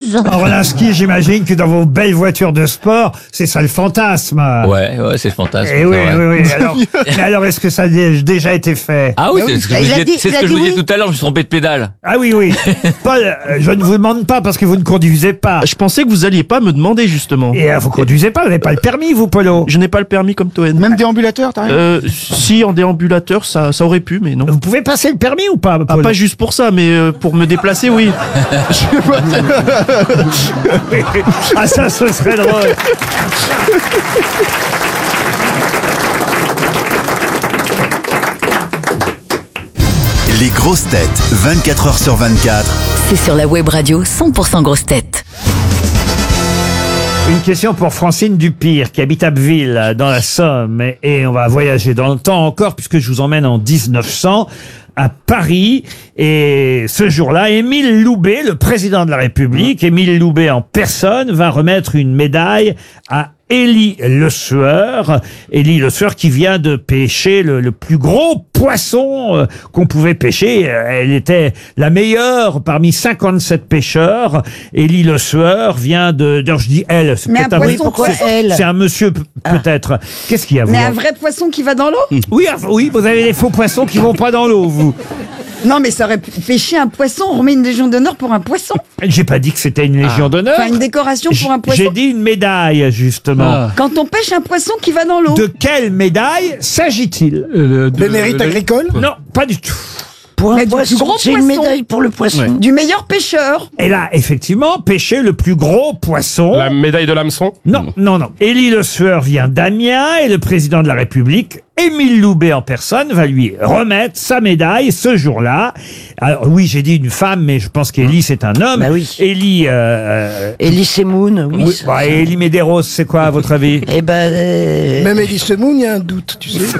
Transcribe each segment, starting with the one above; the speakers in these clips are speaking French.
Toulouse. Orlinski, j'imagine que dans vos belles voitures de sport, c'est ça le fantasme. Ouais, c'est le fantasme. Et oui, c'est vrai. oui. Alors, est-ce que ça a déjà été fait? Ah oui, c'est ce que je vous disais tout à l'heure, je me suis trompé de pédale. Ah oui. Paul, je ne vous demande pas parce que vous ne conduisez pas. Je pensais que vous alliez pas me demander, justement. Et vous conduisez pas, vous n'avez pas le permis, vous, Polo? Je n'ai pas le permis comme Toen. Même déambulateur, t'as rien Si, en déambulateur, ça aurait pu, mais non. Vous pouvez passer le permis ou pas, Ah, Polo? pas juste pour ça, mais pour me déplacer, oui. Ah, ça, ce serait drôle. Les grosses têtes, 24 heures sur 24. C'est sur la web radio 100% grosses têtes. Une question pour Francine Dupire, qui habite Abbeville, dans la Somme. Et on va voyager dans le temps encore, puisque je vous emmène en 1900 à Paris. Et ce jour-là, Émile Loubet, le président de la République, Émile Loubet en personne, va remettre une médaille à Élie Le Sueur. Élie Le Sueur qui vient de pêcher le plus gros poisson qu'on pouvait pêcher. Elle était la meilleure parmi 57 pêcheurs. Élie Le Sueur vient de... je dis elle. C'est Mais un peut-être poisson, pourquoi elle? C'est un monsieur peut-être. Qu'est-ce qu'il y a, vous? Mais un vrai poisson qui va dans l'eau? Oui, vous avez des faux poissons qui vont pas dans l'eau, vous. Non, mais ça aurait pu pêcher un poisson. On remet une légion d'honneur pour un poisson. J'ai pas dit que c'était une légion d'honneur. Enfin, une décoration pour un poisson. J'ai dit une médaille, justement. Quand on pêche un poisson qui va dans l'eau. De quelle médaille s'agit-il? Le mérite agricole? Non, pas du tout. Pour un Mais du poisson, plus gros c'est une poisson. médaille pour le poisson. Du meilleur pêcheur. Elle a effectivement pêché le plus gros poisson. La médaille de l'hameçon? Non. Élie Le Sueur vient d'Amiens et le président de la République, Émile Loubet en personne, va lui remettre sa médaille ce jour-là. Alors oui, j'ai dit une femme, mais je pense qu'Élie c'est un homme. Bah oui. Élie... Elie Semoun, oui. oui, bah, Élie Medeiros, c'est quoi à votre avis? Eh ben... Même Elie Semoun, il y a un doute, tu sais.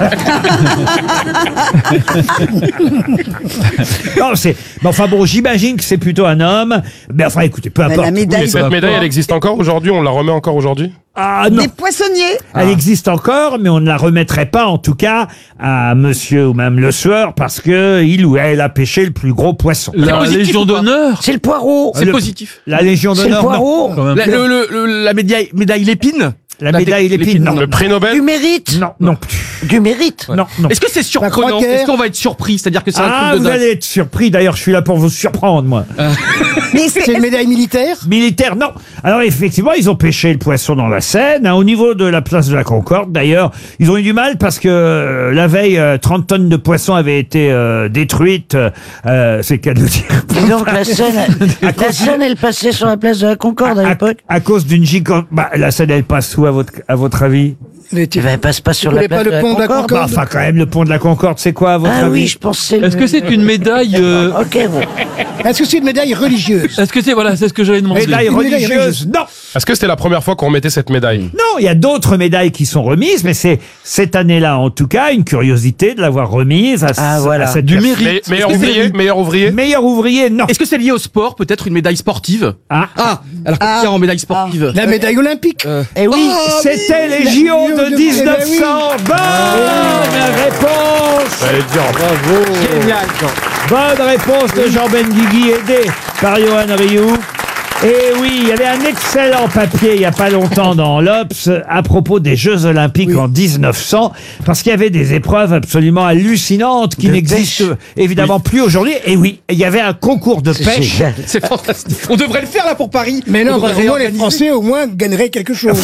Non, enfin bon, j'imagine que c'est plutôt un homme. Mais enfin, écoutez, peu Mais importe. la médaille. Et cette médaille, elle existe encore aujourd'hui? On la remet encore aujourd'hui? Ah non, Des poissonniers. elle existe encore, mais on ne la remettrait pas, en tout cas, à monsieur ou même Le Sueur, parce que il ou elle a pêché le plus gros poisson. La Légion d'honneur. C'est le poireau. C'est positif. La Légion C'est le d'honneur, non. poireau. La médaille Lépine. La médaille Lépine, non. Le prix Nobel? Du mérite. Non. Du mérite. Non. Est-ce que c'est surprenant? croquette. Est-ce qu'on va être surpris? C'est-à-dire que c'est un Ah, truc de vous dingue. allez être surpris. D'ailleurs, je suis là pour vous surprendre, moi. Mais C'est une médaille militaire? Militaire, non. Alors, effectivement, ils ont pêché le poisson dans la Seine. Au niveau de la place de la Concorde, d'ailleurs, ils ont eu du mal parce que la veille, 30 tonnes de poissons avaient été détruites. C'est le cas de le dire. Et donc la Seine, elle passait sur la place de la Concorde à l'époque. À cause d'une gigante... la Seine, elle passe où, à votre avis? Tu vas passe pas sur la connais place pas le de la pont de la Concorde. Bah, enfin, quand même, le pont de la Concorde, c'est quoi, à votre Ah avis? oui, je pense que c'est Est-ce que c'est une médaille Ok, bon. Est-ce que c'est une médaille religieuse? Est-ce que c'est ce que j'allais demander. Médaille Une médaille religieuse? Non. Est-ce que c'était la première fois qu'on remettait cette médaille? Non, il y a d'autres médailles qui sont remises, mais c'est cette année-là, en tout cas, une curiosité de l'avoir remise à, voilà. à cette Du personne. mérite. Meilleur ouvrier? Meilleur ouvrier? Meilleur ouvrier, non. Est-ce que c'est lié au sport? Peut-être une médaille sportive? Ah, Alors qu'est-ce qu'il y a en médaille sportive? La médaille olympique? Eh oui. c'était les la JO JO de de- 1900. Bonne réponse. J'allais dire, bravo! Génial, Jean. Bonne réponse de Jean Benguigui, aidé par Johan Rioux. Et oui, il y avait un excellent papier il y a pas longtemps dans l'Obs à propos des Jeux Olympiques en 1900, parce qu'il y avait des épreuves absolument hallucinantes qui De n'existent pêche. évidemment plus aujourd'hui. Et oui, il y avait un concours de pêche. Génial. C'est fantastique. On devrait le faire là pour Paris. Mais non, On devrait au moins les réorganiser. Français au moins gagneraient quelque chose.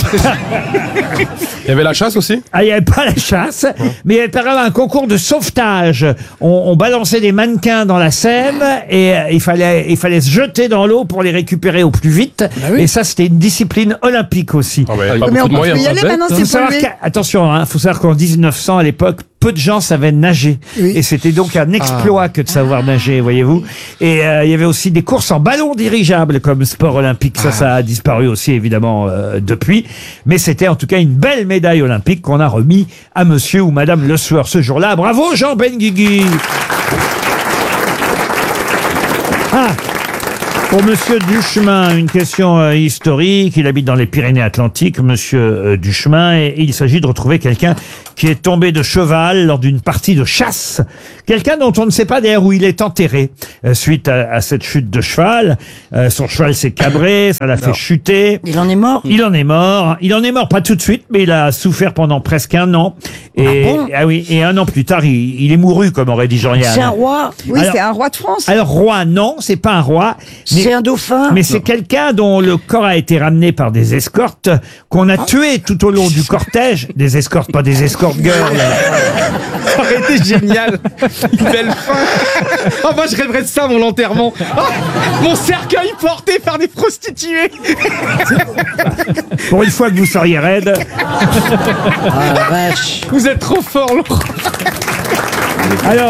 Il y avait la chasse aussi? Ah, il n'y avait pas la chasse, mais il y avait par exemple un concours de sauvetage. On balançait des mannequins dans la Seine et il fallait se jeter dans l'eau pour les récupérer au plus vite. oui. Et ça, c'était une discipline olympique aussi. Ah, mais pas Mais on beaucoup de peut y moyens. aller maintenant, Faut c'est savoir pollué. attention, faut savoir qu'en 1900, à l'époque, peu de gens savaient nager. Oui. Et c'était donc un exploit que de savoir nager, voyez-vous. Et il y avait aussi des courses en ballon dirigeable comme sport olympique. Ça a disparu aussi, évidemment, depuis. Mais c'était en tout cas une belle médaille olympique qu'on a remis à monsieur ou madame Le Sueur ce jour-là. Bravo, Jean Benguigui. Ah, Pour Monsieur Duchemin, une question historique. Il habite dans les Pyrénées-Atlantiques, Monsieur Duchemin, et il s'agit de retrouver quelqu'un qui est tombé de cheval lors d'une partie de chasse. Quelqu'un dont on ne sait pas d'ailleurs où il est enterré suite à cette chute de cheval. Son cheval s'est cabré, ça l'a fait chuter. Il en est mort? Il en est mort. Il en est mort pas tout de suite, mais il a souffert pendant presque 1 an. Et, et 1 an plus tard, il est mouru, comme aurait dit Jean-Yann. C'est un roi? Oui, Alors- c'est un roi de France. Alors roi, non, c'est pas un roi. C'est un dauphin? Mais c'est quelqu'un dont le corps a été ramené par des escortes qu'on a tué tout au long du cortège. Des escortes, pas des escort girls. Ça aurait été génial. Une belle fin. Oh, moi, je rêverais de ça, mon enterrement. Oh, mon cercueil porté par des prostituées. Pour une fois que vous seriez raide. Ah la vache. Vous êtes trop fort, Laurent. Alors,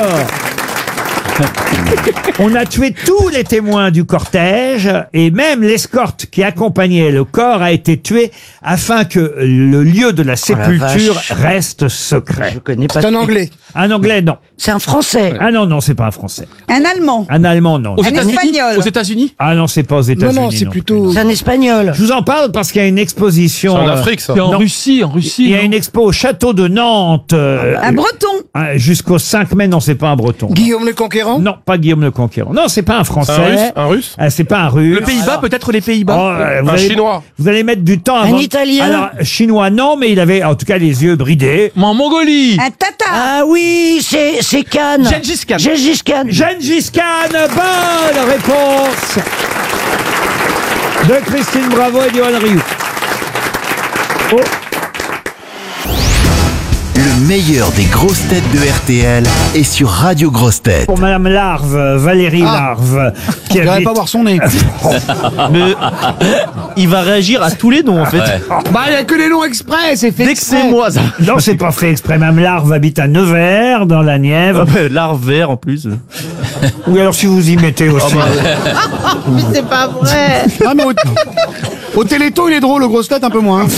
on a tué tous les témoins du cortège et même l'escorte qui accompagnait le corps a été tuée afin que le lieu de la sépulture vache. reste secret. Je connais pas. C'est un Anglais. Un Anglais, non. C'est un Français. Ah non, non, c'est pas un Français. Un Allemand. Un Allemand, non. Aux Un États-Unis. Espagnol. Aux États-Unis. Ah non, c'est pas aux Non, États-Unis. non, c'est plus. plutôt. C'est un Espagnol. Je vous en parle parce qu'il y a une exposition. C'est en Afrique, ça. C'est en Non. Russie, en Russie. Il y a non une expo au château de Nantes Un Breton. jusqu'au 5 mai. Non, c'est pas un Breton. Guillaume le Conquérant. Non, pas Guillaume le Conquérant. Non, c'est pas un Français. C'est un Russe. Un Russe. Ah, c'est pas un Russe. Le Pays-Bas, peut-être les Oh, Pays-Bas. vous Un allez- Chinois. Vous allez mettre du temps avant. Un Italien. Alors, chinois, non, mais il avait en tout cas les yeux bridés. Mais en Mongolie. Un Tatar. Ah oui, c'est Cannes. Gengis Khan. Gengis Khan. Gengis Khan, bonne réponse de Christine Bravo et Johan Rioux. Oh, Le meilleur des grosses têtes de RTL est sur Radio Grosses Têtes. pour Madame Larve, Valérie Larve, qui Je voudrais habite... pas voir son nez. Mais il va réagir à tous les noms en fait. Ouais. Bah, il y a que les noms exprès, c'est fait. Dès que c'est moi, ça. Non, c'est pas fait exprès. Madame Larve habite à Nevers, dans la Nièvre. L'art vert en plus. Oui, alors si vous y mettez aussi. Mais c'est pas vrai. Ah, mais au Téléthon, il est drôle, le grosse tête, un peu moins.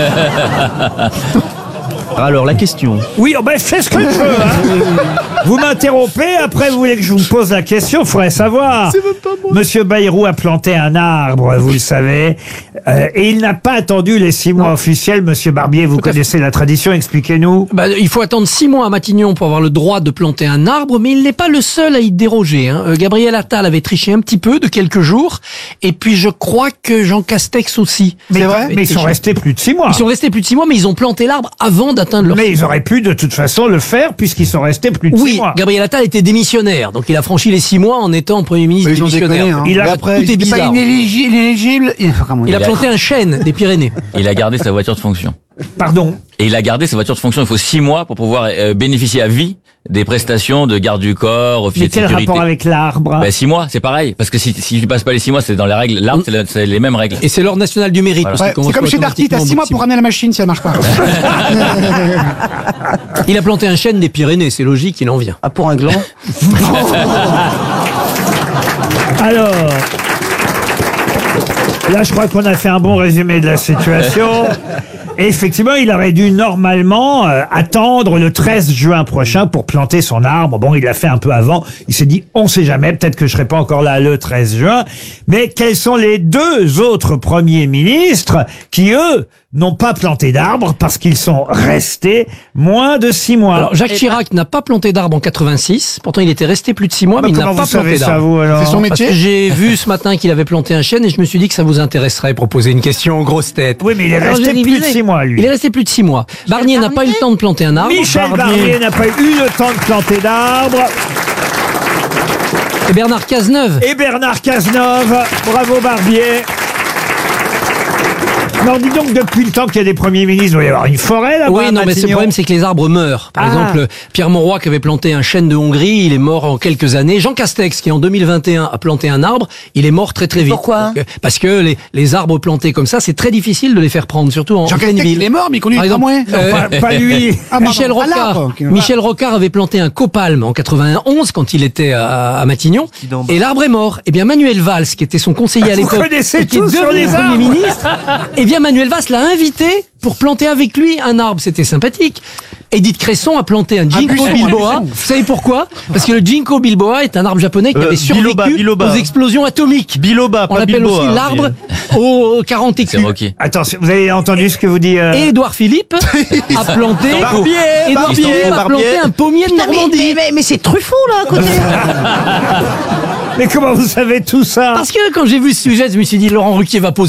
Alors la question. Oui, oh ben fais ce que je veux. Hein. Vous m'interrompez, après vous voulez que je vous pose la question, faudrait savoir. Monsieur Bayrou a planté un arbre, vous le savez, et il n'a pas attendu les 6 mois officiels. Monsieur Barbier, vous connaissez la tradition, expliquez-nous. Bah, il faut attendre 6 mois à Matignon pour avoir le droit de planter un arbre, mais il n'est pas le seul à y déroger. Hein. Gabriel Attal avait triché un petit peu de quelques jours, et puis je crois que Jean Castex aussi. Mais, vrai mais ils sont restés plus de 6 mois. Ils sont restés plus de 6 mois, mais ils ont planté l'arbre avant d'atteindre leur... Mais ils auraient pu de toute façon le faire puisqu'ils sont restés plus de 6 Oui, mois. Gabriel Attal était démissionnaire, donc il a franchi les 6 mois en étant Premier ministre Ils ont démissionnaire. déconné, hein. Il a- Mais après, tout est il était pas bizarre. inéligible. Il a planté un chêne des Pyrénées. Il a gardé sa voiture de fonction. Pardon. Et il a gardé sa voiture de fonction. Il faut 6 mois pour pouvoir bénéficier à vie des prestations de garde du corps, officier Mais de quel sécurité. rapport avec l'arbre? Ben, 6 mois, c'est pareil. Parce que si tu passes pas les 6 mois, c'est dans les règles. L'arbre, c'est les mêmes règles. Et c'est l'ordre national du mérite. parce Ouais, qu'il commence c'est comme chez Darty, t'as 6 mois pour ramener la machine si elle marche pas. Il a planté un chêne des Pyrénées, c'est logique, il en vient. Ah, pour un gland. Alors, là, je crois qu'on a fait un bon résumé de la situation. Et effectivement, il aurait dû normalement attendre le 13 juin prochain pour planter son arbre. Bon, il l'a fait un peu avant. Il s'est dit, on sait jamais, peut-être que je serai pas encore là le 13 juin. Mais quels sont les 2 autres premiers ministres qui, eux, n'ont pas planté d'arbre parce qu'ils sont restés moins de 6 mois? Alors Jacques Chirac n'a pas planté d'arbre en 86, pourtant il était resté plus de 6 mois, mais il n'a Comment pas vous savez planté ça, d'arbre. vous, alors? C'est son Parce métier. que j'ai vu ce matin qu'il avait planté un chêne et je me suis dit que ça vous intéresserait pour poser une question aux grosses têtes. Oui, mais il est Alors, resté j'ai plus de révisé. 6 mois, lui. Il est resté plus de 6 mois. Barnier n'a pas eu le temps de planter un arbre. Michel Barnier n'a pas eu le temps de planter d'arbres. Et Bernard Cazeneuve. Et Bernard Cazeneuve, bravo Barbier. Non, dis donc, depuis le temps qu'il y a des premiers ministres, il doit y avoir une forêt là-bas. Oui, à non, mais ce Matignon. problème, c'est que les arbres meurent. Par Ah. exemple, Pierre Mauroy, qui avait planté un chêne de Hongrie, il est mort en quelques années. Jean Castex, qui en 2021 a planté un arbre, il est mort très très vite. Pourquoi? Parce que les arbres plantés comme ça, c'est très difficile de les faire prendre, surtout en Jean pleine Castex, ville. il est mort, mais il conduit Par le exemple, tramway. Pas lui. Ah, Michel pardon, à Rocard. l'arbre, ok. Michel Rocard avait planté un copalme en 91 quand il était à Matignon. Et l'arbre est mort. Eh bien, Manuel Valls, qui était son conseiller à Vous l'époque, connaissez et qui est tout sur devenu les Premier arbres. ministre, eh bien, Manuel Valls l'a invité pour planter avec lui un arbre. C'était sympathique. Edith Cresson a planté un ginkgo biloba. Vous savez pourquoi? Parce que le ginkgo biloba est un arbre japonais qui avait survécu biloba. aux explosions atomiques. Biloba, On pas l'appelle Bilboa. aussi l'arbre aux 40 C'est écus. Rocky. Attention, vous avez entendu ce que vous dit Et Édouard Philippe a planté, Édouard Philippe a planté un pommier de Normandie. Mais c'est Truffaut, là, à côté. Mais comment vous savez tout ça? Parce que quand j'ai vu ce sujet, je me suis dit, Laurent Ruquier va poser